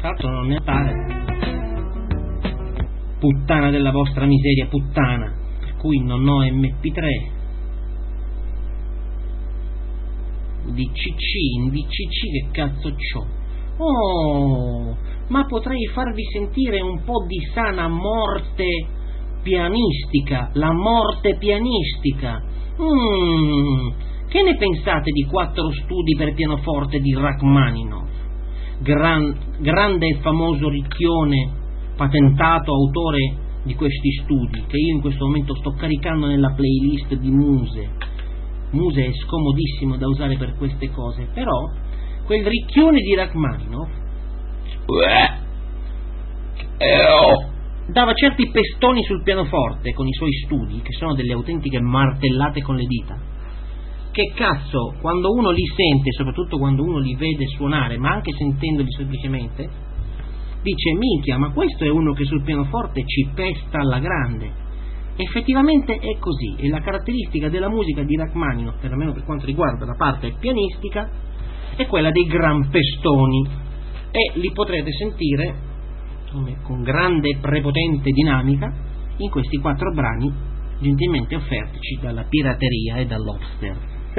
Tra l'altro non ne pare. Puttana della vostra miseria, puttana. Per cui non ho MP3. In DCC che cazzo c'ho? Oh, ma potrei farvi sentire un po' di sana morte pianistica, la morte pianistica. Che ne pensate di 4 studi per pianoforte di Rachmaninov? Grande e famoso ricchione, patentato autore di questi studi, che io in questo momento sto caricando nella playlist di Muse. Muse è scomodissimo da usare per queste cose, però quel ricchione di Rachmaninov dava certi pestoni sul pianoforte con i suoi studi, che sono delle autentiche martellate con le dita, che cazzo, quando uno li sente, soprattutto quando uno li vede suonare, ma anche sentendoli semplicemente, dice: minchia, ma questo è uno che sul pianoforte ci pesta alla grande. Effettivamente è così, e la caratteristica della musica di Rachmaninov, perlomeno per quanto riguarda la parte pianistica, è quella dei gran pestoni, e li potrete sentire con grande e prepotente dinamica in questi 4 brani gentilmente offertici dalla pirateria e dall'Obster.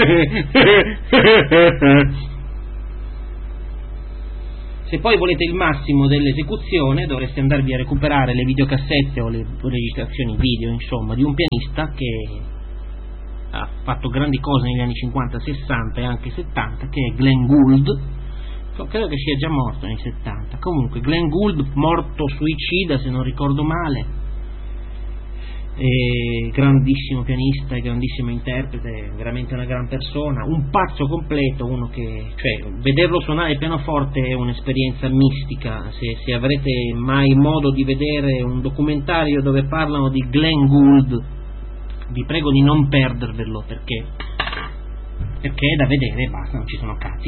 Se poi volete il massimo dell'esecuzione, dovreste andarvi a recuperare le videocassette o le registrazioni video, insomma, di un pianista che ha fatto grandi cose negli anni 50, 60 e anche 70, che è Glenn Gould. Credo che sia già morto nei 70. Comunque Glenn Gould, morto suicida se non ricordo male, e grandissimo pianista e grandissimo interprete, veramente una gran persona, un pazzo completo, uno che, cioè, vederlo suonare il pianoforte è un'esperienza mistica. Se avrete mai modo di vedere un documentario dove parlano di Glenn Gould, vi prego di non perdervelo, perché è da vedere e basta, non ci sono cazzi.